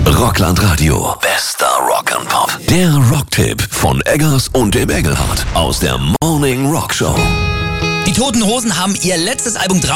Rockland Radio. Bester Rock and Pop. Der Rocktipp von Eggers und dem Engelhardt aus der Morning Rock Show. Die Toten Hosen haben ihr letztes Album draußen.